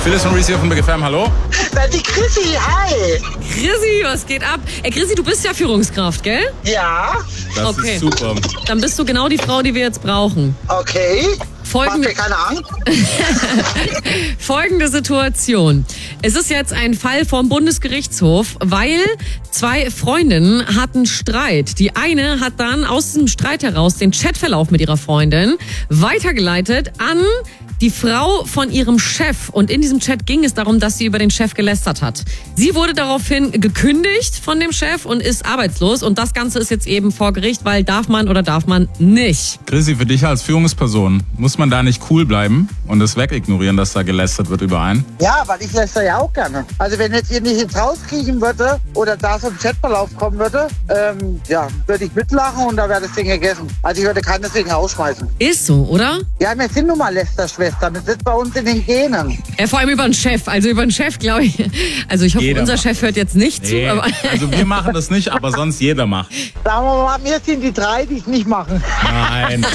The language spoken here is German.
Phyllis und Reese hier von Big FM, hallo? Die Chrissy, hi. Chrissy, was geht ab? Chrissy, du bist ja Führungskraft, gell? Ja, Das Okay. ist super. Dann bist du genau die Frau, die wir jetzt brauchen. okay. Mach mir keine Angst. Folgende Situation. Es ist jetzt ein Fall vom Bundesgerichtshof, weil zwei Freundinnen hatten Streit. Die eine hat dann aus dem Streit heraus den Chatverlauf mit ihrer Freundin weitergeleitet an die Frau von ihrem Chef. Und in diesem Chat ging es darum, dass sie über den Chef gelästert hat. Sie wurde daraufhin gekündigt von dem Chef und ist arbeitslos. Und das Ganze ist jetzt eben vor Gericht, weil darf man oder darf man nicht. Chrissy, für dich als Führungsperson, muss man da nicht cool bleiben und das wegignorieren, dass da gelästert wird über einen? Ja, weil ich lässt ja auch gerne. Also wenn jetzt ihr nicht ins Haus kriechen würde oder da so ein Chatverlauf kommen würde, würde ich mitlachen und da wäre das Ding gegessen. Also ich würde keinen deswegen rausschmeißen. Ist so, oder? Ja, wir sind nun mal Lästerschwestern. Das sitzt bei uns in den Genen. Vor allem über den Chef. Also über den Chef, glaube ich. Also ich hoffe, Jeder unser macht Chef hört jetzt nicht zu. Aber also wir machen das nicht, aber sonst jeder macht. Sagen wir mal, wir sind die drei, die es nicht machen. Nein.